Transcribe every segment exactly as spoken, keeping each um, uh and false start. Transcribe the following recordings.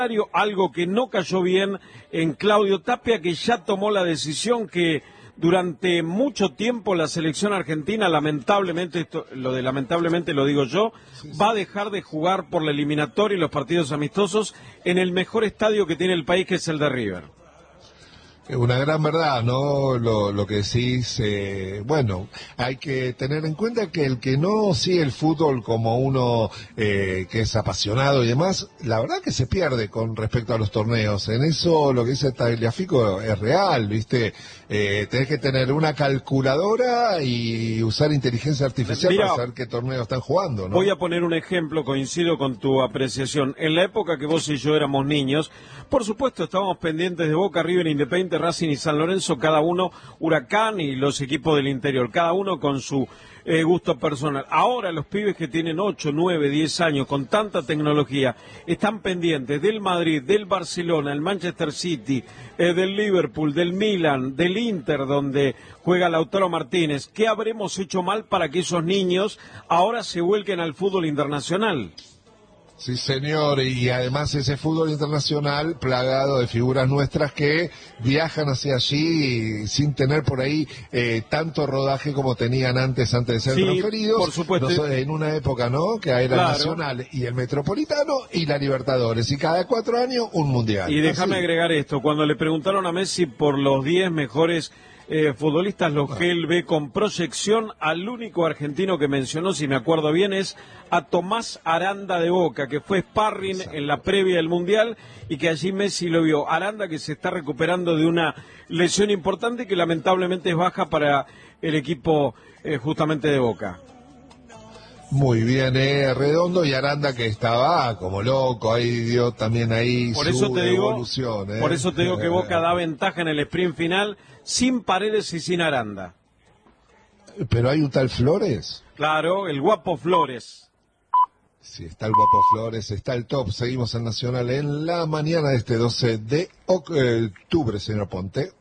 algo que no cayó bien en Claudio Tapia, que ya tomó la decisión que durante mucho tiempo la selección argentina, lamentablemente, esto, lo de lamentablemente lo digo yo, va a dejar de jugar por la eliminatoria y los partidos amistosos en el mejor estadio que tiene el país, que es el de River. Una gran verdad, ¿no? Lo, lo que decís, eh, bueno, hay que tener en cuenta que el que no sigue el fútbol como uno eh, que es apasionado y demás, la verdad que se pierde con respecto a los torneos. En eso lo que dice Tagliafico es real, ¿viste? Eh, tenés que tener una calculadora y usar inteligencia artificial Mira, para saber qué torneo están jugando, ¿no? Voy a poner un ejemplo, coincido con tu apreciación. En la época que vos y yo éramos niños, por supuesto estábamos pendientes de Boca, River, Independiente, Racing y San Lorenzo, cada uno, Huracán y los equipos del interior, cada uno con su eh, gusto personal. Ahora los pibes que tienen ocho, nueve, diez años, con tanta tecnología, están pendientes del Madrid, del Barcelona, el Manchester City, eh, del Liverpool, del Milan, del Inter, donde juega Lautaro Martínez. ¿Qué habremos hecho mal para que esos niños ahora se vuelquen al fútbol internacional? Sí, señor, y además ese fútbol internacional plagado de figuras nuestras que viajan hacia allí sin tener por ahí eh, tanto rodaje como tenían antes, antes de ser sí, transferidos. Por supuesto. No, en una época, ¿no? Que era claro. El Nacional y el Metropolitano y la Libertadores, y cada cuatro años un Mundial. Y déjame Así. agregar esto, cuando le preguntaron a Messi por los diez mejores Eh, futbolistas, los que él ve con proyección, al único argentino que mencionó, si me acuerdo bien, es a Tomás Aranda de Boca, que fue sparring Exacto. en la previa del Mundial y que allí Messi lo vio. Aranda, que se está recuperando de una lesión importante que lamentablemente es baja para el equipo eh, justamente de Boca. Muy bien, eh, Redondo, y Aranda, que estaba como loco, ahí dio también ahí por su eso te digo, evolución. Eh. Por eso te digo que Boca da ventaja en el sprint final, sin Paredes y sin Aranda. ¿Pero hay un tal Flores? Claro, el guapo Flores. Sí, está el guapo Flores, está el top. Seguimos en Nacional en la mañana de este doce de octubre, señor Ponte.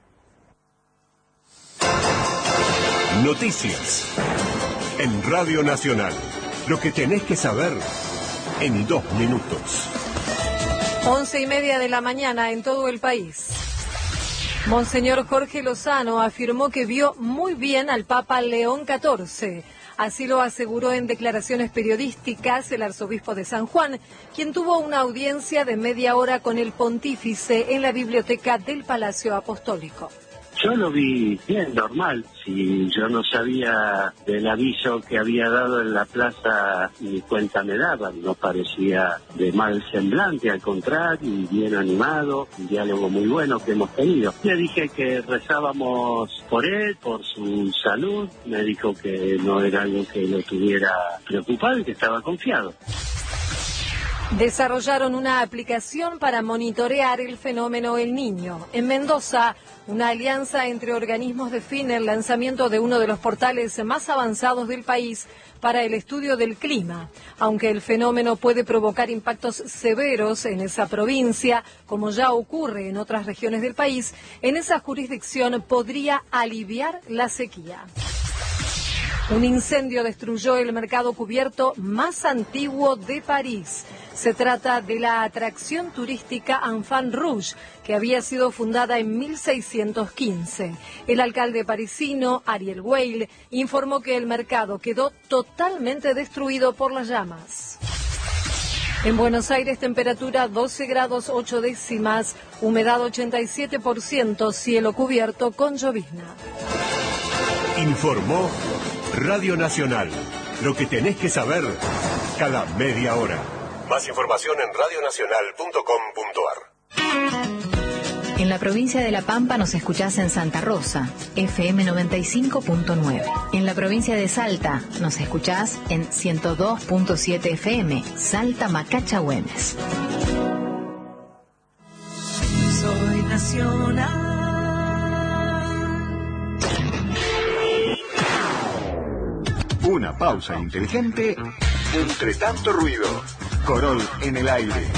Noticias en Radio Nacional. Lo que tenés que saber en dos minutos. Once y media de la mañana en todo el país. Monseñor Jorge Lozano afirmó que vio muy bien al Papa León catorce. Así lo aseguró en declaraciones periodísticas el arzobispo de San Juan, quien tuvo una audiencia de media hora con el pontífice en la biblioteca del Palacio Apostólico. Yo lo vi bien, normal. Si yo no sabía del aviso que había dado en la plaza, ni cuenta me daban. No parecía de mal semblante, al contrario, y bien animado. Un diálogo muy bueno que hemos tenido. Le dije que rezábamos por él, por su salud. Me dijo que no era algo que lo tuviera preocupado y que estaba confiado. Desarrollaron una aplicación para monitorear el fenómeno El Niño. En Mendoza, una alianza entre organismos define el lanzamiento de uno de los portales más avanzados del país para el estudio del clima. Aunque el fenómeno puede provocar impactos severos en esa provincia, como ya ocurre en otras regiones del país, en esa jurisdicción podría aliviar la sequía. Un incendio destruyó el mercado cubierto más antiguo de París. Se trata de la atracción turística Enfant Rouge, que había sido fundada en mil seiscientos quince. El alcalde parisino, Ariel Weil, informó que el mercado quedó totalmente destruido por las llamas. En Buenos Aires, temperatura doce grados ocho décimas, humedad ochenta y siete por ciento, cielo cubierto con llovizna. Informó Radio Nacional. Lo que tenés que saber cada media hora. Más información en radio nacional punto com punto ar. En la provincia de La Pampa nos escuchás en Santa Rosa, F M noventa y cinco punto nueve. En la provincia de Salta nos escuchás en ciento dos punto siete F M, Salta Macacha Güemes. Soy nacional. Una pausa inteligente entre tanto ruido. Corol en el aire.